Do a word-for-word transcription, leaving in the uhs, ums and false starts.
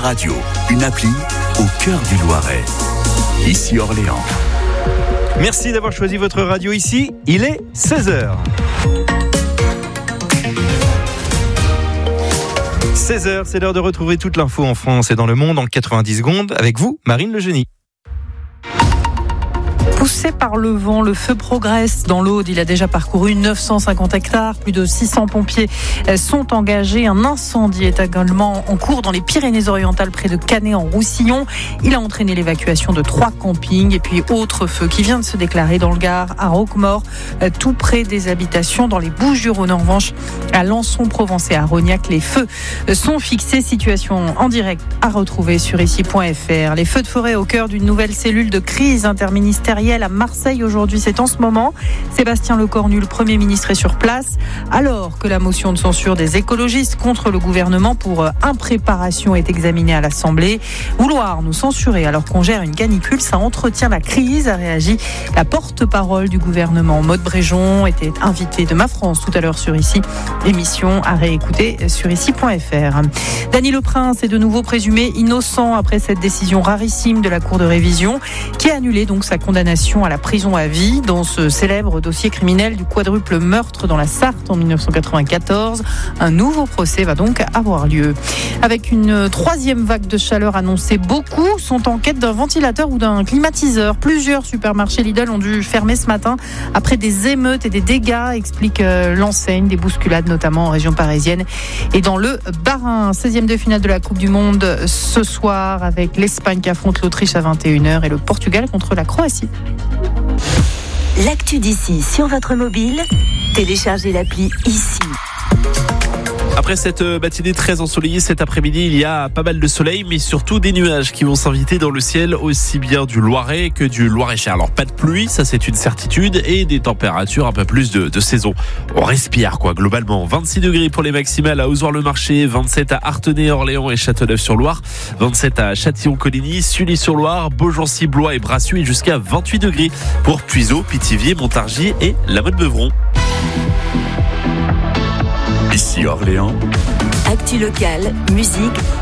Radio, une appli au cœur du Loiret. Ici Orléans. Merci d'avoir choisi votre radio ici. Il est seize heures. seize heures, c'est l'heure de retrouver toute l'info en France et dans le monde en quatre-vingt-dix secondes avec vous, Marine Legenie. Poussé par le vent, le feu progresse dans l'Aude. Il a déjà parcouru neuf cent cinquante hectares. Plus de six cents pompiers sont engagés. Un incendie est également en cours dans les Pyrénées-Orientales, près de Canet-en-Roussillon. Il a entraîné l'évacuation de trois campings. Et puis, autre feu qui vient de se déclarer dans le Gard, à Roquemaure, tout près des habitations. Dans les Bouches-du-Rhône, en revanche, à Lançon-Provence et à Rognac, les feux sont fixés. Situation en direct à retrouver sur ici point f r. Les feux de forêt au cœur d'une nouvelle cellule de crise interministérielle à Marseille aujourd'hui, c'est en ce moment. Sébastien Lecornu, le Premier ministre, est sur place, alors que la motion de censure des écologistes contre le gouvernement pour impréparation est examinée à l'Assemblée. Vouloir nous censurer alors qu'on gère une canicule, ça entretient la crise, a réagi la porte-parole du gouvernement. Maude Bréjon était invitée de Ma France tout à l'heure sur ici. Émission à réécouter sur ici point f r. Dany Leprince est de nouveau présumé innocent après cette décision rarissime de la Cour de révision qui a annulé donc sa condamnation à la prison à vie dans ce célèbre dossier criminel du quadruple meurtre dans la Sarthe en dix-neuf cent quatre-vingt-quatorze. Un nouveau procès va donc avoir lieu. Avec une troisième vague de chaleur annoncée, beaucoup sont en quête d'un ventilateur ou d'un climatiseur. Plusieurs supermarchés Lidl ont dû fermer ce matin après des émeutes et des dégâts, explique l'enseigne, des bousculades notamment en région parisienne et dans le Bas-Rhin. seizième de finale de la Coupe du Monde ce soir avec l'Espagne qui affronte l'Autriche à vingt et une heures et le Portugal contre la Croatie. L'actu d'ici sur votre mobile, téléchargez l'appli ici. Après cette matinée très ensoleillée, cet après-midi, il y a pas mal de soleil, mais surtout des nuages qui vont s'inviter dans le ciel, aussi bien du Loiret que du Loir-et-Cher. Alors pas de pluie, ça c'est une certitude, et des températures un peu plus de, de saison. On respire quoi, globalement. vingt-six degrés pour les maximales à Ozoir-le-Marché, vingt-sept à Artenay, Orléans et Châteauneuf-sur-Loire, vingt-sept à Châtillon-Coligny, Sully-sur-Loire, Beaugency, Blois et Brassieux, et jusqu'à vingt-huit degrés pour Puiseaux, Pithiviers, Montargis et La Motte-Beuvron. Ici Orléans. Actu locale, musique,